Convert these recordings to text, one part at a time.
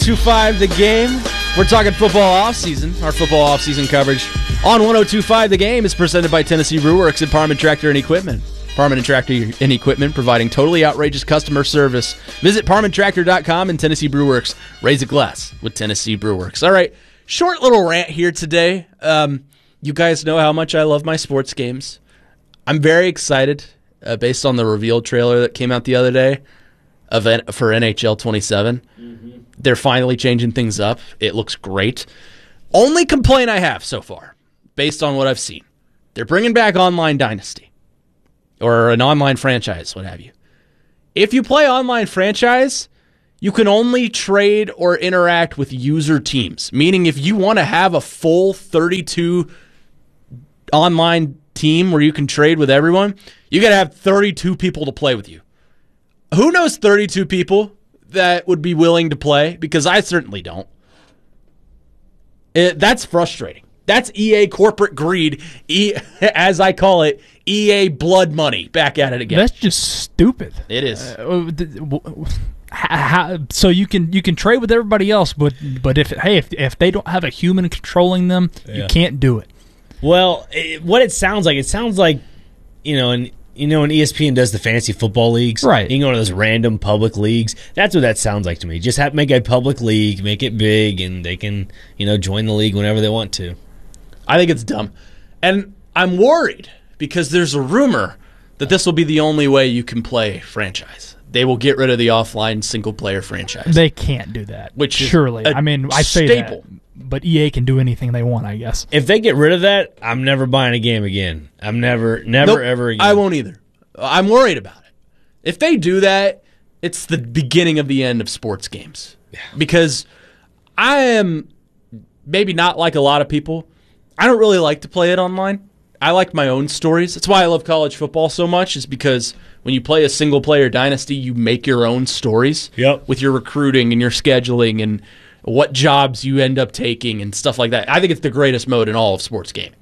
1025 The Game. We're talking football offseason. Our football offseason coverage on 1025 The Game is presented by Tennessee Brewworks and Parman Tractor and Equipment. Parman Tractor and Equipment providing totally outrageous customer service. Visit ParmanTractor.com and Tennessee Brewworks. Raise a glass with Tennessee Brewworks. All right, short little rant here today. You guys know how much I love my sports games. I'm very excited based on the reveal trailer that came out the other day for NHL 27. Mm-hmm. They're finally changing things up. It looks great. Only complaint I have so far, based on what I've seen, they're bringing back Online Dynasty or an online franchise, what have you. If you play online franchise, you can only trade or interact with user teams, meaning if you want to have a full 32 online team where you can trade with everyone, you got to have 32 people to play with you. Who knows 32 people that would be willing to play? Because I certainly don't. That's frustrating. That's EA corporate greed, as I call it, EA blood money. Back at it again. That's just stupid. It is. So you can trade with everybody else, but if they don't have a human controlling them, you can't do it. Well, what it sounds like, when ESPN does the fantasy football leagues, right? You can go to those random public leagues. That's what that sounds like to me. Just make a public league, make it big, and they can, join the league whenever they want to. I think it's dumb. And I'm worried because there's a rumor that this will be the only way you can play franchise. They will get rid of the offline single-player franchise. They can't do that. Which surely. I say staple. that, but EA can do anything they want, I guess. If they get rid of that, I'm never buying a game again. I'm never, ever again. I won't either. I'm worried about it. If they do that, it's the beginning of the end of sports games. Yeah. Because I am maybe not like a lot of people. I don't really like to play it online. I like my own stories. That's why I love college football so much, is because when you play a single-player dynasty, you make your own stories with your recruiting and your scheduling and what jobs you end up taking and stuff like that. I think it's the greatest mode in all of sports gaming.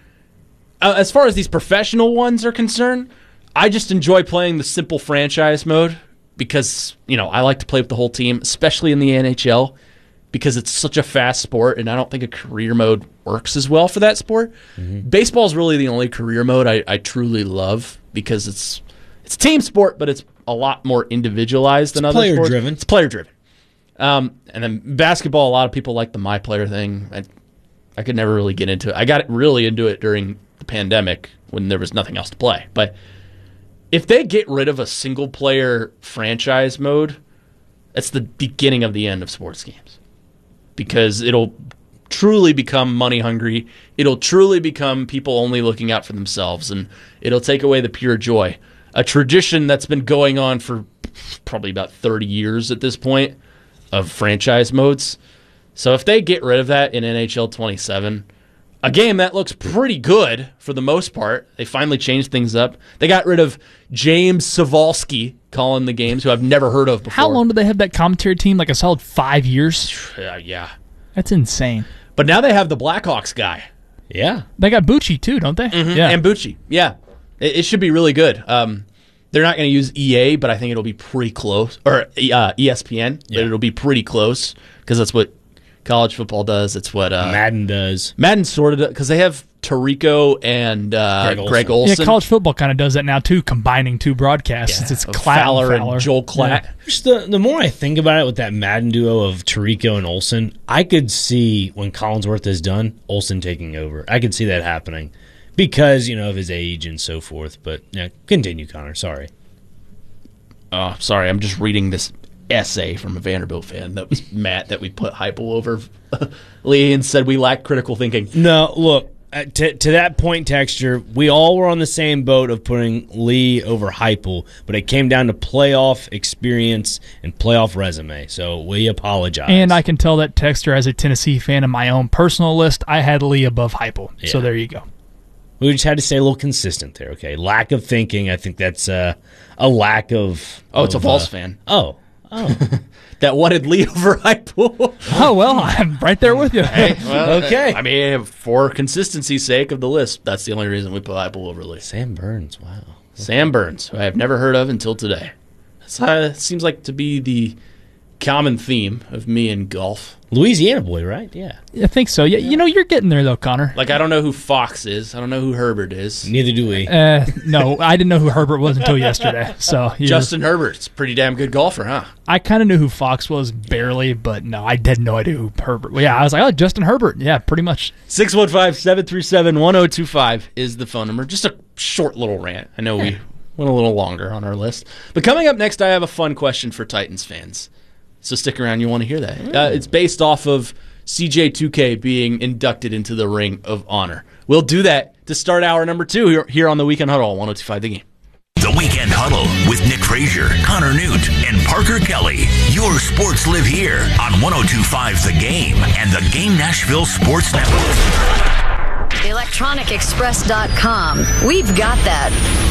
As far as these professional ones are concerned, I just enjoy playing the simple franchise mode because, I like to play with the whole team, especially in the NHL, because it's such a fast sport, and I don't think a career mode works as well for that sport. Mm-hmm. Baseball is really the only career mode I truly love because it's a team sport, but it's a lot more individualized than other sports. Player-driven. It's player-driven. And then basketball, a lot of people like the My Player thing. I could never really get into it. I got really into it during the pandemic when there was nothing else to play. But if they get rid of a single-player franchise mode, that's the beginning of the end of sports games. Because it'll truly become money hungry. It'll truly become people only looking out for themselves, and it'll take away the pure joy. A tradition that's been going on for probably about 30 years at this point of franchise modes. So if they get rid of that in NHL 27, a game that looks pretty good for the most part, they finally changed things up. They got rid of James Savolsky calling the games, who I've never heard of before. How long do they have that commentary team? Like a solid 5 years? Yeah. That's insane. But now they have the Blackhawks guy. Yeah. They got Bucci too, don't they? Mm-hmm. Yeah. And Bucci. Yeah. It should be really good. They're not going to use EA, but I think it'll be pretty close. Or ESPN, but it'll be pretty close because that's what college football does. It's what Madden does. Madden sort of does, because they have Tirico and Greg Olsen. Yeah, college football kind of does that now too, combining two broadcasts. Yeah. It's Fowler and Joel Klatt. Yeah. Just the more I think about it with that Madden duo of Tirico and Olsen, I could see when Collinsworth is done, Olsen taking over. I could see that happening because, of his age and so forth. But yeah, continue, Connor. Sorry. Sorry, I'm just reading this essay from a Vanderbilt fan that was Matt that we put Heupel over Lee and said we lack critical thinking. No, look, to that point, Texture, we all were on the same boat of putting Lee over Heupel, but it came down to playoff experience and playoff resume, so we apologize. And I can tell that Texture, as a Tennessee fan, in my own personal list, I had Lee above Heupel, so there you go. We just had to stay a little consistent there, okay? Lack of thinking, I think that's a lack of... Oh, it's a Vols fan. Oh. That wanted Lee over Heupel. Oh, well, I'm right there with you. Hey, well, okay. I mean, for consistency's sake of the list, that's the only reason we put Heupel over Lee. Sam Burns, wow. Sam Burns, who I have never heard of until today. It seems like to be the common theme of me and golf. Louisiana boy, right? Yeah. I think so. Yeah, you're getting there though, Connor. Like, I don't know who Fox is. I don't know who Herbert is. Neither do we. No, I didn't know who Herbert was until yesterday. So Justin Herbert's a pretty damn good golfer, huh? I kind of knew who Fox was barely, but no, I had no idea who Herbert. Well, yeah, I was like, oh, Justin Herbert. Yeah, pretty much. 615-737-1025 is the phone number. Just a short little rant. I know we went a little longer on our list. But coming up next, I have a fun question for Titans fans. So stick around. You want to hear that. It's based off of CJ2K being inducted into the Ring of Honor. We'll do that to start hour number 2 here on the Weekend Huddle on 102.5 The Game. The Weekend Huddle with Nick Frazier, Connor Newt, and Parker Kelly. Your sports live here on 102.5 The Game and the Game Nashville Sports Network. ElectronicExpress.com. We've got that.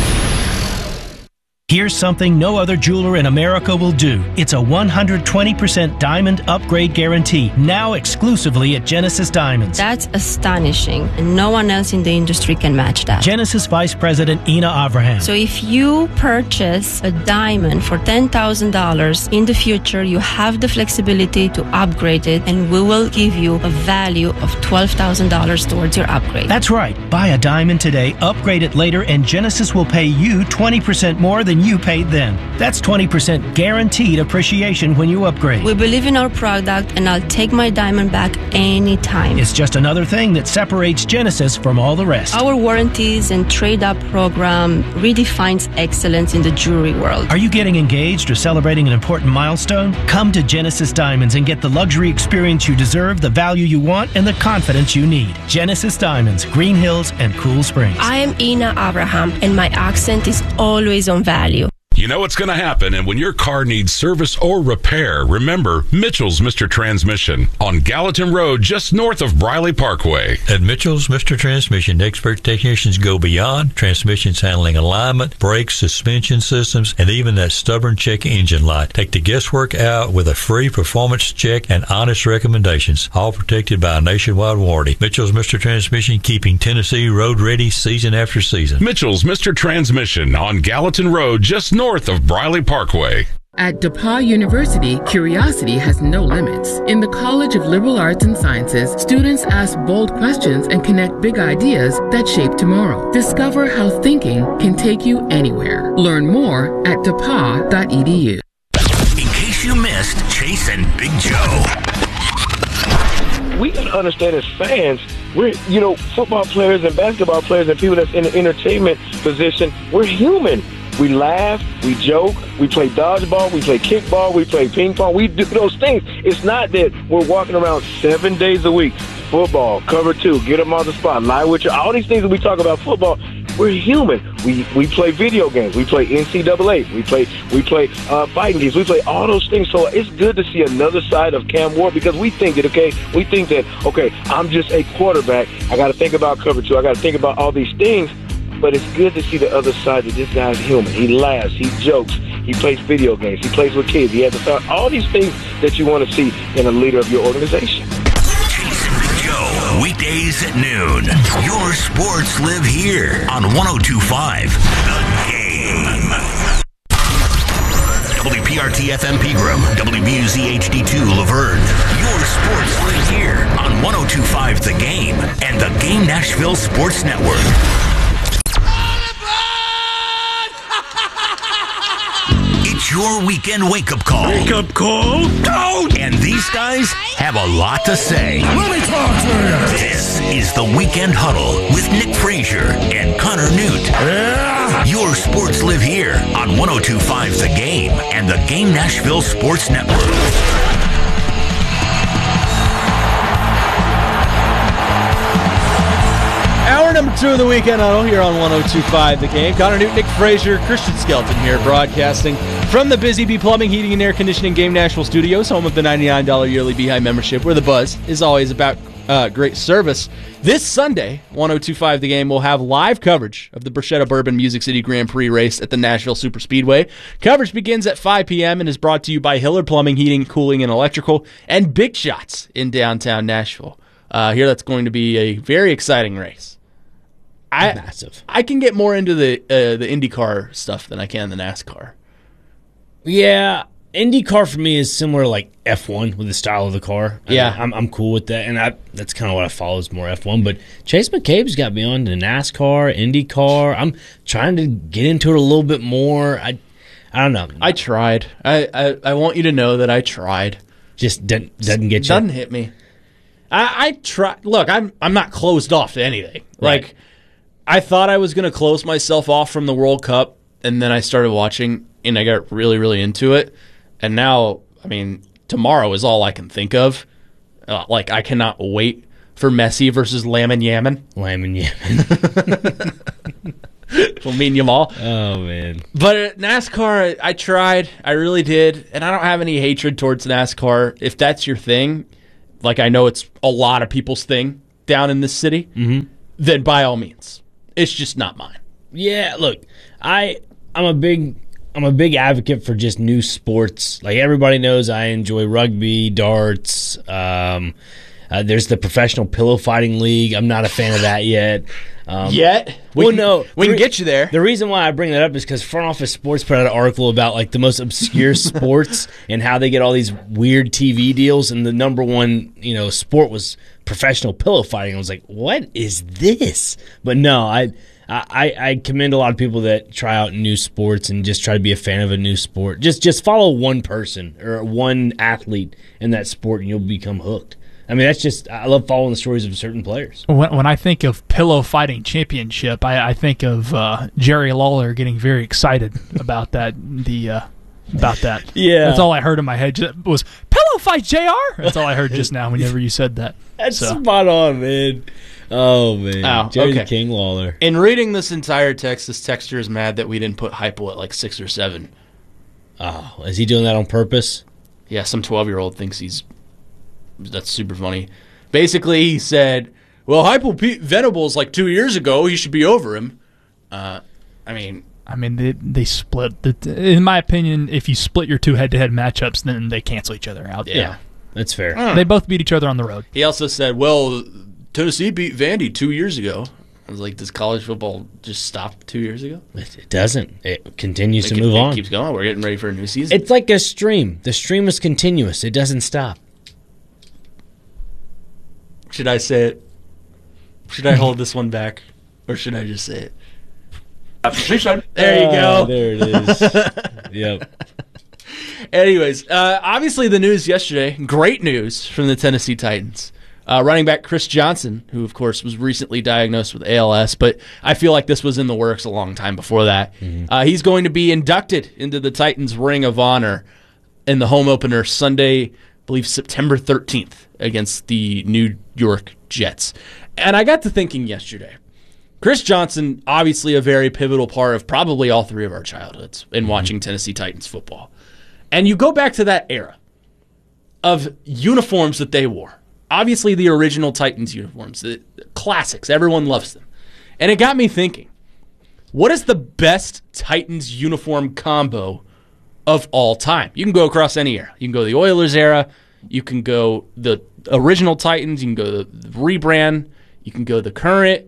Here's something no other jeweler in America will do. It's a 120% diamond upgrade guarantee, now exclusively at Genesis Diamonds. That's astonishing, and no one else in the industry can match that. Genesis Vice President Ina Abraham. So if you purchase a diamond for $10,000, in the future you have the flexibility to upgrade it, and we will give you a value of $12,000 towards your upgrade. That's right. Buy a diamond today, upgrade it later, and Genesis will pay you 20% more than you paid then. That's 20% guaranteed appreciation when you upgrade. We believe in our product, and I'll take my diamond back anytime. It's just another thing that separates Genesis from all the rest. Our warranties and trade-up program redefines excellence in the jewelry world. Are you getting engaged or celebrating an important milestone? Come to Genesis Diamonds and get the luxury experience you deserve, the value you want, and the confidence you need. Genesis Diamonds, Green Hills, and Cool Springs. I am Ina Abraham, and my accent is always on value. You know what's going to happen, and when your car needs service or repair, remember Mitchell's Mr. Transmission on Gallatin Road, just north of Briley Parkway. At Mitchell's Mr. Transmission, expert technicians go beyond transmissions handling alignment, brakes, suspension systems, and even that stubborn check engine light. Take the guesswork out with a free performance check and honest recommendations, all protected by a nationwide warranty. Mitchell's Mr. Transmission, keeping Tennessee road ready season after season. Mitchell's Mr. Transmission on Gallatin Road, just north of Briley Parkway. At DePauw University, curiosity has no limits. In the College of Liberal Arts and Sciences, students ask bold questions and connect big ideas that shape tomorrow. Discover how thinking can take you anywhere. Learn more at depaw.edu. In case you missed Chase and Big Joe. We gotta understand as fans, we're, football players and basketball players and people that's in the entertainment position, we're human. We laugh, we joke, we play dodgeball, we play kickball, we play ping pong. We do those things. It's not that we're walking around 7 days a week. Football, cover 2, get them on the spot, lie with you. All these things that we talk about football, we're human. We play video games. We play NCAA. We play fighting games. We play all those things. So it's good to see another side of Cam Ward because we think that, I'm just a quarterback. I got to think about cover 2. I got to think about all these things. But it's good to see the other side that this guy's human. He laughs, he jokes, he plays video games, he plays with kids, he has all these things that you want to see in a leader of your organization. Chase and Big Joe, weekdays at noon. Your sports live here on 102.5 The Game. WPRT FM Pegram, WBUZ HD2 Laverne. Your sports live here on 102.5 The Game and the Game Nashville Sports Network. It's your weekend wake-up call. Wake-up call? Go! And these guys have a lot to say. Let me talk to you. This is the Weekend Huddle with Nick Frazier and Connor Newt. Yeah. Your sports live here on 102.5 The Game and the Game Nashville Sports Network. Hour number 2 of the Weekend Huddle here on 102.5 The Game. Connor Newt, Nick Frazier, Christian Skelton here broadcasting from the Busy Bee Plumbing, Heating, and Air Conditioning Game Nashville Studios, home of the $99 yearly Beehive membership, where the buzz is always about great service. This Sunday, 102.5 The Game will have live coverage of the Bruschetta Bourbon Music City Grand Prix race at the Nashville Superspeedway. Coverage begins at 5 p.m. and is brought to you by Hillard Plumbing, Heating, Cooling, and Electrical, and Big Shots in downtown Nashville. Here, that's going to be a very exciting race. Massive. I can get more into the IndyCar stuff than I can the NASCAR. Yeah, IndyCar for me is similar to like F1 with the style of the car. Yeah. I'm cool with that, and that's kind of what I follow is more F1. But Chase McCabe's got me on to NASCAR, IndyCar. I'm trying to get into it a little bit more. I don't know. I tried. I want you to know that I tried. Just doesn't get you. Doesn't hit me. I try. Look, I'm not closed off to anything. Right. Like, I thought I was going to close myself off from the World Cup, and then I started watching, and I got really, really into it. And now, I mean, tomorrow is all I can think of. Like, I cannot wait for Messi versus Lamin Yamin. Lamin Yamin. Lamin Yamal. Oh, man. But at NASCAR, I tried. I really did. And I don't have any hatred towards NASCAR. If that's your thing, like I know it's a lot of people's thing down in this city, then by all means. It's just not mine. Yeah, look, I'm a big advocate for just new sports. Like everybody knows, I enjoy rugby, darts. There's the professional pillow fighting league. I'm not a fan of that yet. We can get you there. The reason why I bring that up is because Front Office Sports put out an article about like the most obscure sports and how they get all these weird TV deals. And the number one, sport was professional pillow fighting. I was like, what is this? But no, I commend a lot of people that try out new sports and just try to be a fan of a new sport. Just follow one person or one athlete in that sport, and you'll become hooked. I mean, I love following the stories of certain players. When I think of pillow fighting championship, I think of Jerry Lawler getting very excited about that. About that. Yeah. That's all I heard in my head was pillow fight, JR. That's all I heard just now whenever you said that. That's spot on, man. Oh, man. Jerry the King Lawler. In reading this entire text, this texter is mad that we didn't put Heupel at like 6 or 7. Oh, is he doing that on purpose? Yeah, some 12-year-old thinks that's super funny. Basically, he said, well, Heupel beat Venables like 2 years ago. He should be over him. I mean, they split. In my opinion, if you split your two head-to-head matchups, then they cancel each other out. Yeah, that's fair. They both beat each other on the road. He also said, well, Tennessee beat Vandy 2 years ago. I was like, does college football just stop 2 years ago? It doesn't. It continues to move on. It keeps going. We're getting ready for a new season. It's like a stream. The stream is continuous. It doesn't stop. Should I say it? Should I hold this one back? Or should I just say it? There you go. There it is. Yep. Anyways, obviously the news yesterday, great news from the Tennessee Titans. Running back Chris Johnson, who of course was recently diagnosed with ALS, but I feel like this was in the works a long time before that. He's going to be inducted into the Titans Ring of Honor in the home opener Sunday, I believe September 13th against the New York Jets. And I got to thinking yesterday, Chris Johnson, obviously a very pivotal part of probably all three of our childhoods in watching Tennessee Titans football. And you go back to that era of uniforms that they wore. Obviously the original Titans uniforms, the classics, everyone loves them. And it got me thinking, what is the best Titans uniform combo of all time? You can go across any era. You can go the Oilers era, you can go the original Titans, you can go the rebrand, you can go the current.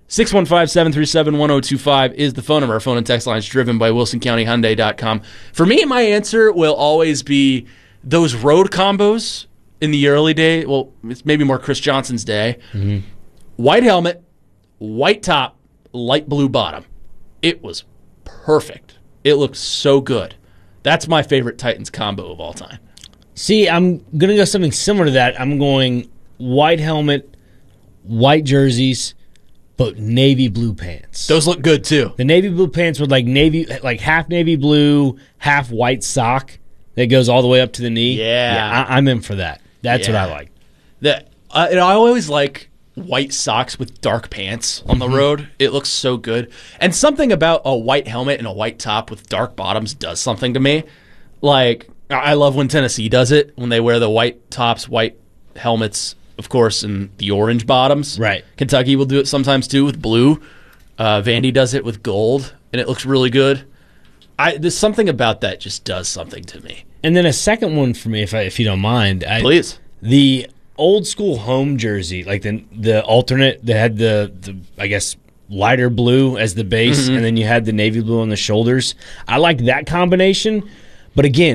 615-737-1025 is the phone number. Our phone and text line is driven by WilsonCountyHyundai.com. For me, my answer will always be those road combos in the early day. Well, it's maybe more Chris Johnson's day. White helmet, white top, light blue bottom. It was perfect. It looked so good. That's my favorite Titans combo of all time. See, I'm going to go something similar to that. I'm going white helmet, white jerseys, but navy blue pants. Those look good too. The navy blue pants with like half navy blue, half white sock that goes all the way up to the knee. Yeah, I'm in for that. That's what I like. I always like white socks with dark pants on the road. It looks so good. And something about a white helmet and a white top with dark bottoms does something to me. Like, I love when Tennessee does it, when they wear the white tops, white helmets, of course, and the orange bottoms. Right. Kentucky will do it sometimes too with blue. Vandy does it with gold, and it looks really good. There's something about that just does something to me. And then a second one for me, if you don't mind. Please. The old school home jersey, like the alternate that had the I guess lighter blue as the base, and then you had the navy blue on the shoulders. I like that combination, but again,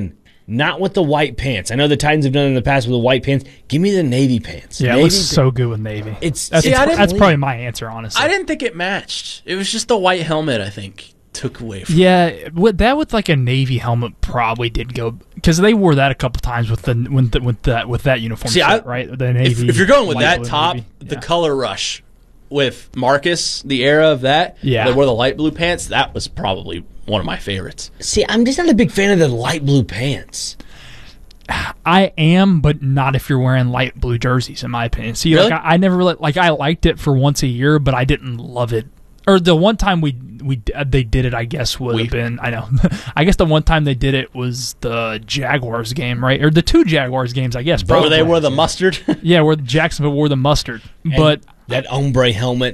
not with the white pants. I know the Titans have done it in the past with the white pants. Give me the navy pants. Yeah, navy it looks so good with navy. That's probably my answer, honestly. I didn't think it matched. It was just the white helmet, I think, took away from it. With like a navy helmet probably did go, because they wore that a couple times with that uniform set, right? The navy. If you're going with that blue top, navy, the color rush with Marcus, the era of that, they wore the light blue pants, that was probably one of my favorites. See, I'm just not a big fan of the light blue pants. I am, but not if you're wearing light blue jerseys, in my opinion. See, really? I never really, I liked it for once a year, but I didn't love it. Or the one time they did it, I guess would have been, I know. I guess the one time they did it was the Jaguars game, right? Or the 2 Jaguars games, I guess. Where they wore the mustard? Yeah, where Jacksonville wore the mustard. And but that ombre helmet